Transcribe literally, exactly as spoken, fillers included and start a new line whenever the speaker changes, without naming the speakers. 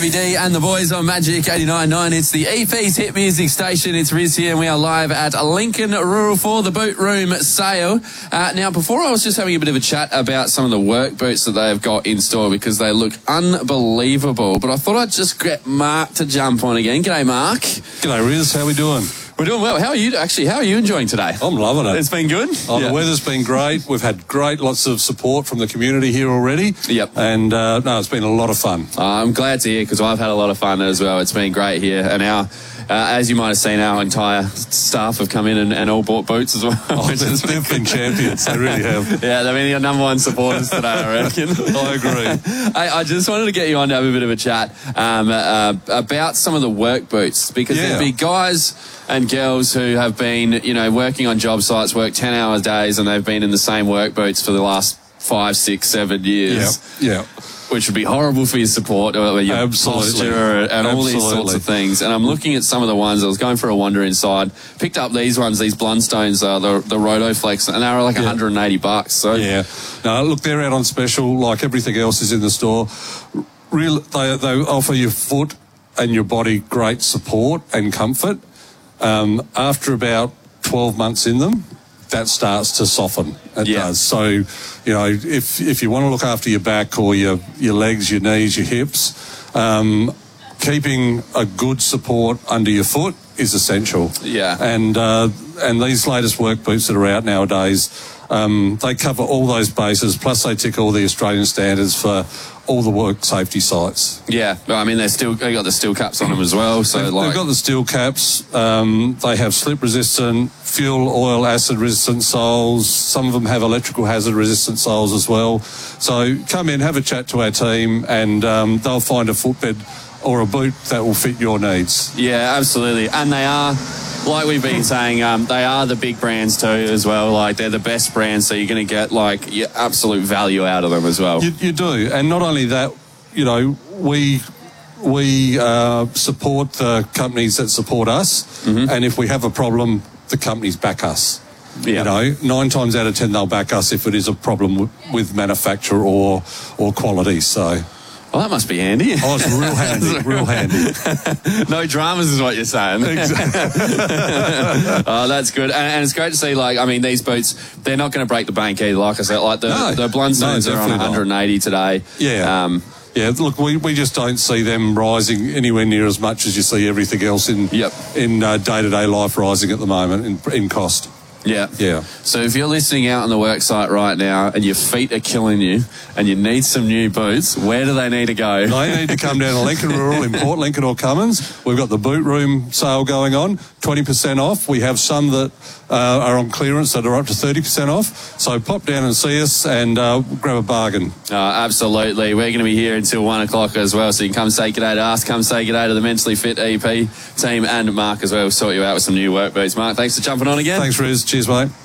Heavy D and the boys on Magic eighty-nine point nine. It's the E P's hit music station. It's Riz here and we are live at Lincoln Rural for the Boot Room sale. Uh, now, before I was just having a bit of a chat about some of the work boots that they've got in store because they look unbelievable. But I thought I'd just get Mark to jump on again. G'day, Mark.
G'day, Riz. How we doing?
We're doing well. How are you, actually, how are you enjoying today?
I'm loving it.
It's been good?
Oh,
yeah.
The weather's been great. We've had great, lots of support from the community here already.
Yep.
And, uh, no, it's been a lot of fun.
Uh, I'm glad to hear because I've had a lot of fun as well. It's been great here. And our, uh, as you might have seen, our entire staff have come in and, and all bought boots as well.
Oh, they've been, been champions. They really have.
Yeah, they've been your number one supporters today, I reckon.
I agree.
I, I just wanted to get you on to have a bit of a chat um, uh, about some of the work boots because
Yeah.
there'd be guys and girls who have been, you know, working on job sites, work ten hour days, and they've been in the same work boots for the last five, six, seven years.
Yeah, yeah.
Which would be horrible for your support or your
Absolutely.
posture and
Absolutely.
all these sorts of things. And I'm looking at some of the ones. I was going for a wander inside, picked up these ones, these Blundstones, uh, the, the Rotoflex, and they were like yeah. one hundred eighty bucks. So
yeah. No, look, they're out on special like everything else is in the store. Real, they, they offer your foot and your body great support and comfort. Um, after about twelve months in them, that starts to soften. It
yeah.
does. So, you know, if if you want to look after your back or your, your legs, your knees, your hips, um, keeping a good support under your foot is essential.
Yeah.
And, uh, and these latest work boots that are out nowadays, um, they cover all those bases, plus they tick all the Australian standards for all the work safety sites.
Yeah, well, I mean, they're still, they got the steel caps on them as well. So
they've,
like...
they've got the steel caps. Um, they have slip resistant, fuel, oil, acid resistant soles. Some of them have electrical hazard resistant soles as well. So come in, have a chat to our team, and um, they'll find a footbed or a boot that will fit your needs.
Yeah, absolutely. And they are, like we've been saying, um, they are the big brands too as well. Like, they're the best brands, so you're going to get, like, your absolute value out of them as well.
You, you do. And not only that, you know, we... We uh, support the companies that support us, mm-hmm. and if we have a problem, the companies back us. Yeah. You know, nine times out of ten they'll back us if it is a problem w- with manufacture or or quality. So,
well, that must be handy.
Oh, it's real handy, real handy.
No dramas is what you're saying.
Exactly.
Oh, that's good, and, and it's great to see. Like, I mean, these boots, they're not going to break the bank either. Like I said, like the
no,
the Blundstones
no,
are on one hundred eighty
not.
today.
Yeah. Um, Yeah, look, we, we just don't see them rising anywhere near as much as you see everything else in
yep.
in uh, day-to-day life rising at the moment in, in cost.
Yeah.
Yeah.
So if you're listening out on the work site right now and your feet are killing you and you need some new boots, where do they need to go?
They need to come down to Lincoln Rural in Port Lincoln or Cummins. We've got the Boot Room sale going on, twenty percent off. We have some that uh, are on clearance that are up to thirty percent off. So pop down and see us and uh, grab a bargain.
Uh, absolutely. We're going to be here until one o'clock as well, so you can come say g'day to us, come say g'day to the Mentally Fit E P team and Mark as well. We'll sort you out with some new work boots. Mark, thanks for jumping on again.
Thanks, Riz. Cheers, mate.